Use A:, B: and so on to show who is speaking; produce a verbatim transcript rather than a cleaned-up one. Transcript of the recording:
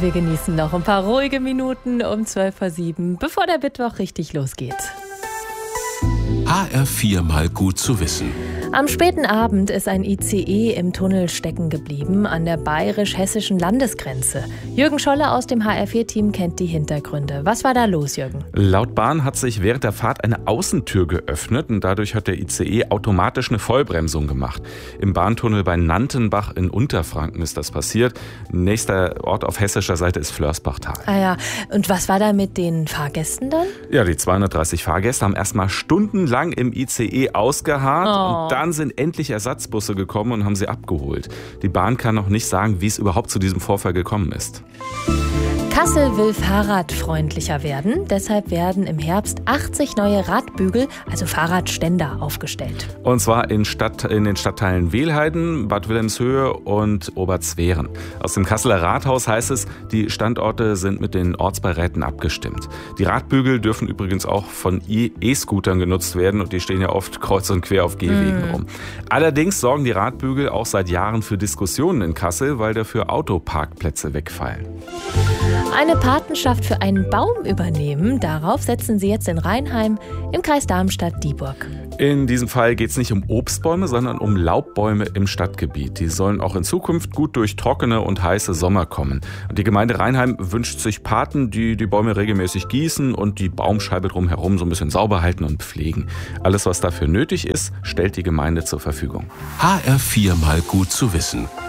A: wir genießen noch ein paar ruhige Minuten um zwölf vor sieben, bevor der Mittwoch richtig losgeht.
B: H R vier mal gut zu wissen.
A: Am späten Abend ist ein I C E im Tunnel stecken geblieben an der bayerisch-hessischen Landesgrenze. Jürgen Scholle aus dem H R vier Team kennt die Hintergründe. Was war da los, Jürgen?
C: Laut Bahn hat sich während der Fahrt eine Außentür geöffnet und dadurch hat der I C E automatisch eine Vollbremsung gemacht. Im Bahntunnel bei Nantenbach in Unterfranken ist das passiert. Nächster Ort auf hessischer Seite ist Flörsbachtal.
A: Ah ja, und was war da mit den Fahrgästen dann?
C: Ja, die zweihundertdreißig Fahrgäste haben erstmal stundenlang im I C E ausgeharrt
A: Oh.
C: und dann sind endlich Ersatzbusse gekommen und haben sie abgeholt. Die Bahn kann noch nicht sagen, wie es überhaupt zu diesem Vorfall gekommen ist.
A: Kassel will fahrradfreundlicher werden. Deshalb werden im Herbst achtzig neue Radbügel, also Fahrradständer, aufgestellt.
C: Und zwar in, Stadt, in den Stadtteilen Wehlheiden, Bad Wilhelmshöhe und Oberzwehren. Aus dem Kasseler Rathaus heißt es, die Standorte sind mit den Ortsbeiräten abgestimmt. Die Radbügel dürfen übrigens auch von E-Scootern genutzt werden und die stehen ja oft kreuz und quer auf Gehwegen
A: Mm.
C: rum. Allerdings sorgen die Radbügel auch seit Jahren für Diskussionen in Kassel, weil dafür Autoparkplätze wegfallen.
A: Eine Patenschaft für einen Baum übernehmen, darauf setzen sie jetzt in Rheinheim im Kreis Darmstadt-Dieburg.
C: In diesem Fall geht es nicht um Obstbäume, sondern um Laubbäume im Stadtgebiet. Die sollen auch in Zukunft gut durch trockene und heiße Sommer kommen. Und die Gemeinde Rheinheim wünscht sich Paten, die die Bäume regelmäßig gießen und die Baumscheibe drumherum so ein bisschen sauber halten und pflegen. Alles, was dafür nötig ist, stellt die Gemeinde zur Verfügung.
B: H R vier mal gut zu wissen.